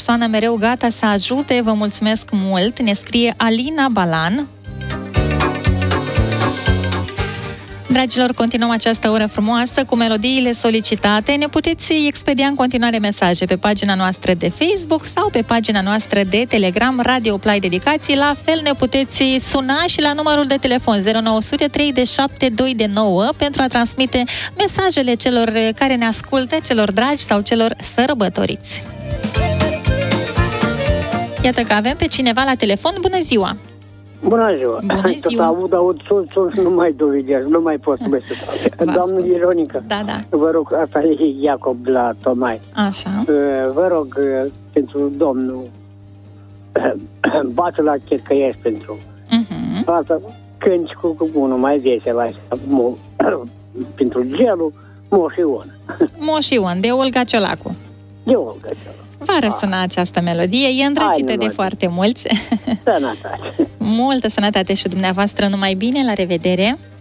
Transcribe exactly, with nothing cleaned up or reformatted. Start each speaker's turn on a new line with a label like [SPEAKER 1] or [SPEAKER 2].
[SPEAKER 1] persoană mereu gata să ajute. Vă mulțumesc mult. Ne scrie Alina Balan. Dragilor, continuăm această oră frumoasă cu melodiile solicitate. Ne puteți expedia în continuare mesaje pe pagina noastră de Facebook sau pe pagina noastră de Telegram Radio Play Dedicații. La fel ne puteți suna și la numărul de telefon zero nouă zero zero trei șapte doi nouă pentru a transmite mesajele celor care ne ascultă, celor dragi sau celor sărbătoriți. Iată că avem pe cineva la telefon. Bună ziua!
[SPEAKER 2] Bună ziua!
[SPEAKER 1] Bună ziua!
[SPEAKER 2] Tot aud, aud, sus, sus, nu mai dovedesc, nu mai pot să mă spun. Doamnă Ironică,
[SPEAKER 1] da, da.
[SPEAKER 2] Vă rog, asta e Iacob de la Tomai.
[SPEAKER 1] Așa.
[SPEAKER 2] Vă rog, pentru domnul, bață la chercăiești pentru
[SPEAKER 1] uh-huh.
[SPEAKER 2] asta, cânci cu, cu unul mai vesel, așa, mo, pentru gelul, Moș Ion.
[SPEAKER 1] Moș Ion, de Olga Ciolacu.
[SPEAKER 2] De Olga Ciolacu.
[SPEAKER 1] Va răsuna această melodie, e îndrăgită de foarte mulți.
[SPEAKER 2] Sănătate!
[SPEAKER 1] Multă sănătate și dumneavoastră, numai bine, la revedere!